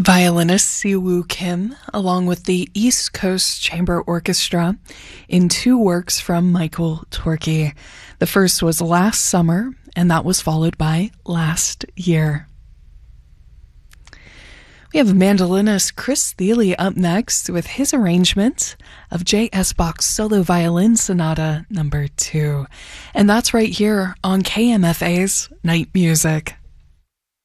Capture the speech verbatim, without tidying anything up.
Violinist Siwoo Kim, along with the East Coast Chamber Orchestra, in two works from Michael Torke. The first was Last Summer, and that was followed by Last Year. We have mandolinist Chris Thile up next with his arrangement of J S. Bach's Solo Violin Sonata number two. And that's right here on K M F A's Night Music.